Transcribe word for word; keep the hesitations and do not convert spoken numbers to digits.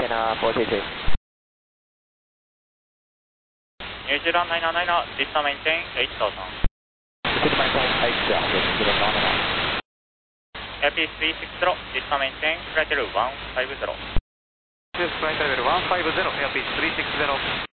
antenna four two two. New Zealand nine nine nine, this time maintain eight thousand. Good maintain eight thousand, New Zealand nine nine. Airpiece three six zero, this time maintain flight level one five zero. This flight level one five zero, Airpiece three six zero.